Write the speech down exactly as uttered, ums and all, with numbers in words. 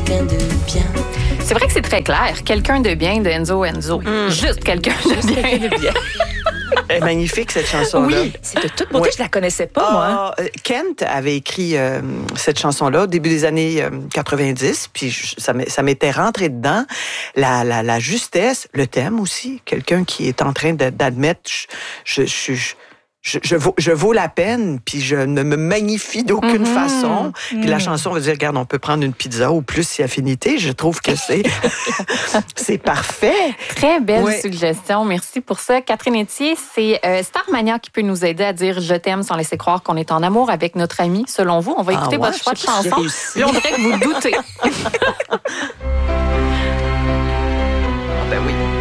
quelqu'un de bien. C'est vrai que c'est très clair. Quelqu'un de bien de Enzo Enzo. Mm. Juste quelqu'un de Juste bien. quelqu'un de bien. Elle est magnifique, cette chanson-là. Oui. C'est de toute beauté, Ouais. je la connaissais pas, moi. Ah, Kent avait écrit euh, cette chanson-là au début des années euh, quatre-vingt-dix, puis je- ça m'est- ça m'était rentré dedans. La, la, la justesse, le thème aussi, quelqu'un qui est en train de- d'admettre, je, je, je, je, je, je, vaux, je vaux la peine, puis je ne me magnifie d'aucune Mm-hmm. façon. Puis la chanson veut dire, regarde, on peut prendre une pizza ou plus si affinité. Je trouve que c'est c'est parfait. Très belle Ouais. suggestion. Merci pour ça. Catherine Etier, c'est euh, Starmania qui peut nous aider à dire « je t'aime » sans laisser croire qu'on est en amour avec notre ami. Selon vous, on va Ah écouter ouais, votre choix de je sais pas si j'ai chanson. réussi. Puis on dirait que vous doutez. Ah ben oui.